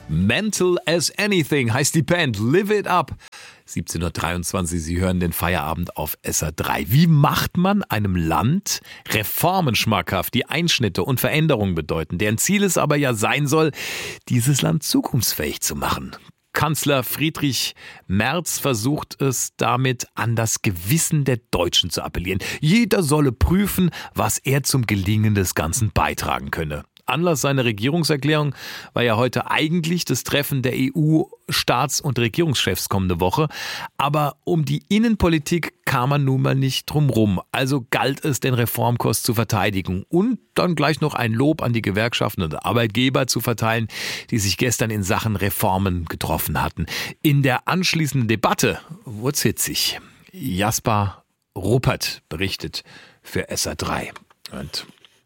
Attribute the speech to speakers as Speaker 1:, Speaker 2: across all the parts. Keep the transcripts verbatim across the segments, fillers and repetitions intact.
Speaker 1: Mental as Anything heißt die Band. Live it up. siebzehn Uhr dreiundzwanzig, Sie hören den Feierabend auf S R drei. Wie macht man einem Land Reformen schmackhaft, die Einschnitte und Veränderungen bedeuten, deren Ziel es aber ja sein soll, dieses Land zukunftsfähig zu machen? Kanzler Friedrich Merz versucht es damit, an das Gewissen der Deutschen zu appellieren. Jeder solle prüfen, was er zum Gelingen des Ganzen beitragen könne. Anlass seiner Regierungserklärung war ja heute eigentlich das Treffen der E U-Staats- und Regierungschefs kommende Woche. Aber um die Innenpolitik kam man nun mal nicht drum rum. Also galt es, den Reformkurs zu verteidigen und dann gleich noch ein Lob an die Gewerkschaften und Arbeitgeber zu verteilen, die sich gestern in Sachen Reformen getroffen hatten. In der anschließenden Debatte wurde es hitzig. Jasper Ruppert berichtet für S R drei. Und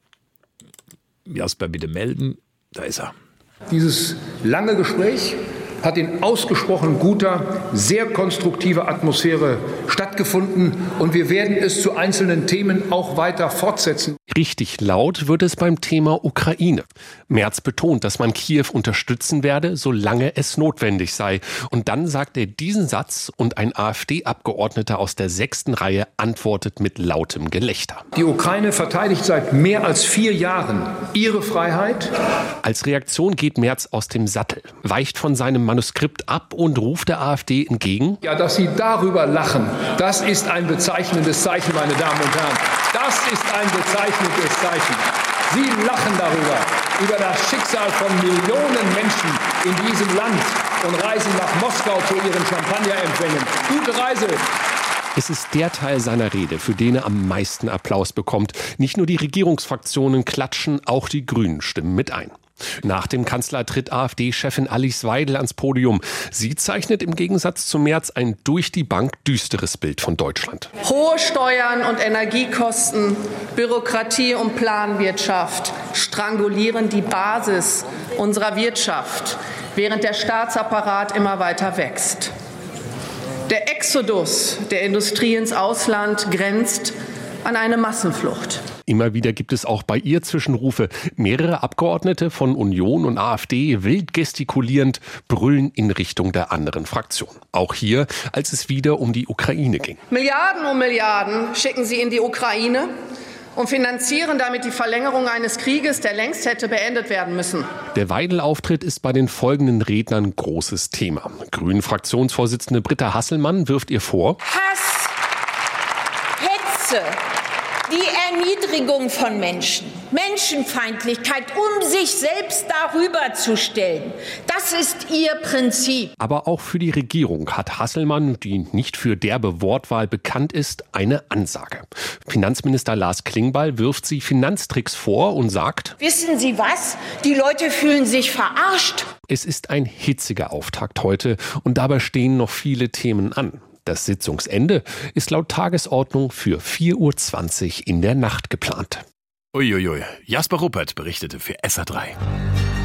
Speaker 1: Jasper, bitte melden. Da ist er.
Speaker 2: Dieses lange Gespräch hat in ausgesprochen guter, sehr konstruktiver Atmosphäre stattgefunden und wir werden es zu einzelnen Themen auch weiter fortsetzen.
Speaker 3: Richtig laut wird es beim Thema Ukraine. Merz betont, dass man Kiew unterstützen werde, solange es notwendig sei. Und dann sagt er diesen Satz und ein AfD-Abgeordneter aus der sechsten Reihe antwortet mit lautem Gelächter.
Speaker 2: Die Ukraine verteidigt seit mehr als vier Jahren ihre Freiheit.
Speaker 3: Als Reaktion geht Merz aus dem Sattel, weicht von seinem Manuskript ab und ruft der AfD entgegen:
Speaker 2: Ja, dass Sie darüber lachen, das ist ein bezeichnendes Zeichen, meine Damen und Herren. Das ist ein bezeichnendes Zeichen. Sie lachen darüber, über das Schicksal von Millionen Menschen in diesem Land und reisen nach Moskau zu ihren Champagnerempfängen. Gute Reise!
Speaker 3: Es ist der Teil seiner Rede, für den er am meisten Applaus bekommt. Nicht nur die Regierungsfraktionen klatschen, auch die Grünen stimmen mit ein. Nach dem Kanzler tritt AfD-Chefin Alice Weidel ans Podium. Sie zeichnet im Gegensatz zu Merz ein durch die Bank düsteres Bild von Deutschland.
Speaker 4: Hohe Steuern und Energiekosten, Bürokratie und Planwirtschaft strangulieren die Basis unserer Wirtschaft, während der Staatsapparat immer weiter wächst. Der Exodus der Industrie ins Ausland grenzt an eine Massenflucht.
Speaker 3: Immer wieder gibt es auch bei ihr Zwischenrufe. Mehrere Abgeordnete von Union und AfD, wild gestikulierend, brüllen in Richtung der anderen Fraktion. Auch hier, als es wieder um die Ukraine ging.
Speaker 4: Milliarden um Milliarden schicken sie in die Ukraine und finanzieren damit die Verlängerung eines Krieges, der längst hätte beendet werden müssen.
Speaker 3: Der Weidel-Auftritt ist bei den folgenden Rednern großes Thema. Grünen-Fraktionsvorsitzende Britta Hasselmann wirft ihr vor:
Speaker 5: Hass, Hetze, die Erniedrigung von Menschen, Menschenfeindlichkeit, um sich selbst darüber zu stellen. Das ist ihr Prinzip.
Speaker 3: Aber auch für die Regierung hat Hasselmann, die nicht für derbe Wortwahl bekannt ist, eine Ansage. Finanzminister Lars Klingbeil wirft sie Finanztricks vor und sagt:
Speaker 5: Wissen Sie was? Die Leute fühlen sich verarscht.
Speaker 3: Es ist ein hitziger Auftakt heute und dabei stehen noch viele Themen an. Das Sitzungsende ist laut Tagesordnung für vier Uhr zwanzig in der Nacht geplant.
Speaker 1: Uiuiui, Jasper Ruppert berichtete für S R drei.